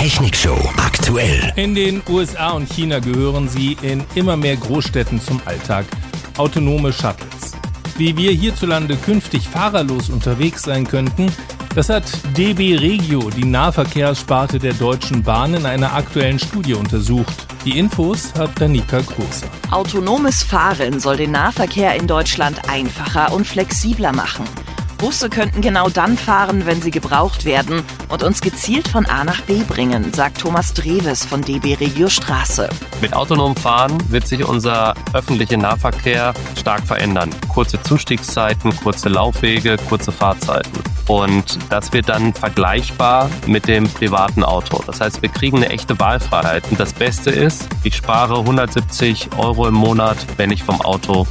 Technikshow aktuell. In den USA und China gehören sie in immer mehr Großstädten zum Alltag. Autonome Shuttles. Wie wir hierzulande künftig fahrerlos unterwegs sein könnten, das hat DB Regio, die Nahverkehrssparte der Deutschen Bahn, in einer aktuellen Studie untersucht. Die Infos hat Danica Großer. Autonomes Fahren soll den Nahverkehr in Deutschland einfacher und flexibler machen. Busse könnten genau dann fahren, wenn sie gebraucht werden und uns gezielt von A nach B bringen, sagt Thomas Dreves von DB Regio Straße. Mit autonomem Fahren wird sich unser öffentlicher Nahverkehr stark verändern. Kurze Zustiegszeiten, kurze Laufwege, kurze Fahrzeiten. Und das wird dann vergleichbar mit dem privaten Auto. Das heißt, wir kriegen eine echte Wahlfreiheit. Und das Beste ist, ich spare 170 € im Monat, wenn ich vom Auto